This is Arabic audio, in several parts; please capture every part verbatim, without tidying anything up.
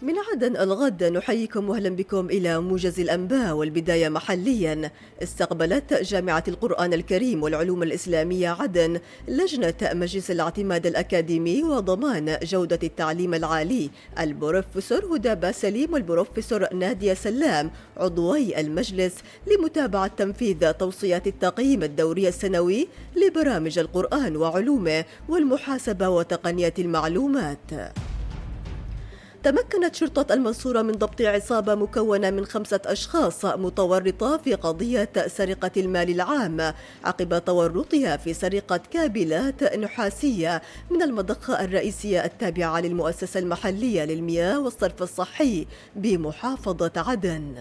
من عدن الغد نحييكم واهلا بكم الى موجز الانباء، والبدايه محليا. استقبلت جامعه القران الكريم والعلوم الاسلاميه عدن لجنه مجلس الاعتماد الاكاديمي وضمان جوده التعليم العالي البروفيسور هدى باسليم والبروفيسور نادية سلام عضوي المجلس لمتابعه تنفيذ توصيات التقييم الدوري السنوي لبرامج القران وعلومه والمحاسبه وتقنيه المعلومات. تمكنت شرطة المنصورة من ضبط عصابة مكونة من خمسة أشخاص متورطة في قضية سرقة المال العام عقب تورطها في سرقة كابلات نحاسية من المضخة الرئيسية التابعة للمؤسسة المحلية للمياه والصرف الصحي بمحافظة عدن.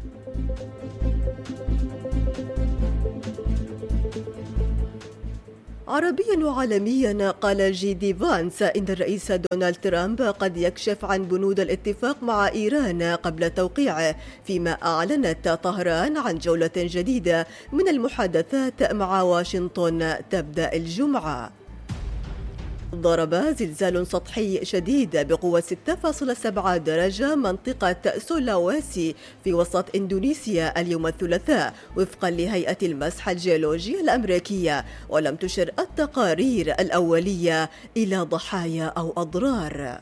عربيا وعالميا، قال جي دي فانس إن الرئيس دونالد ترامب قد يكشف عن بنود الاتفاق مع إيران قبل توقيعه، فيما أعلنت طهران عن جولة جديدة من المحادثات مع واشنطن تبدأ الجمعة. ضرب زلزال سطحي شديد بقوة ستة فاصلة سبعة درجة منطقة سولاويسي في وسط إندونيسيا اليوم الثلاثاء وفقا لهيئة المسح الجيولوجي الأمريكية، ولم تشر التقارير الأولية إلى ضحايا أو أضرار.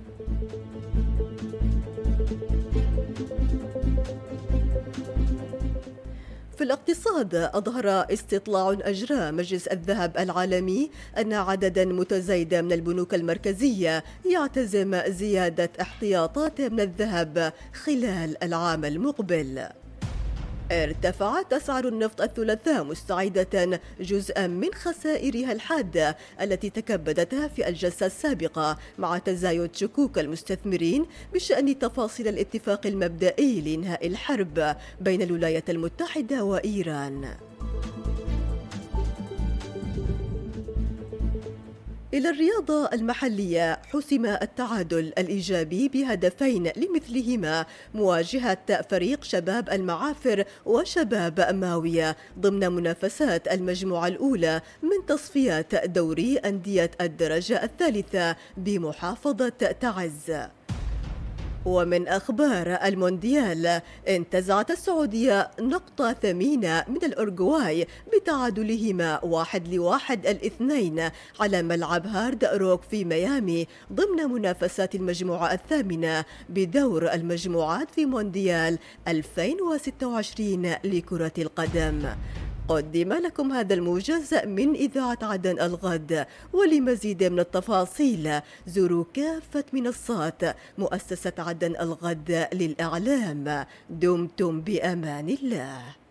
في الاقتصاد، أظهر استطلاع أجراه مجلس الذهب العالمي أن عددا متزايدا من البنوك المركزية يعتزم زيادة احتياطاته من الذهب خلال العام المقبل. ارتفعت أسعار النفط الثلاثاء مستعيدة جزءا من خسائرها الحادة التي تكبدتها في الجلسة السابقة مع تزايد شكوك المستثمرين بشأن تفاصيل الاتفاق المبدئي لإنهاء الحرب بين الولايات المتحدة وإيران. إلى الرياضة المحلية، حسم التعادل الإيجابي بهدفين لمثلهما مواجهة فريق شباب المعافر وشباب ماوية ضمن منافسات المجموعة الأولى من تصفيات دوري أندية الدرجة الثالثة بمحافظة تعز. ومن أخبار المونديال، انتزعت السعودية نقطة ثمينة من الأورجواي بتعادلهما واحد لواحد الاثنين على ملعب هارد روك في ميامي ضمن منافسات المجموعة الثامنة بدور المجموعات في مونديال ألفين وستة وعشرين لكرة القدم. قدم لكم هذا الموجز من إذاعة عدن الغد، ولمزيد من التفاصيل زوروا كافة منصات مؤسسة عدن الغد للإعلام. دمتم بأمان الله.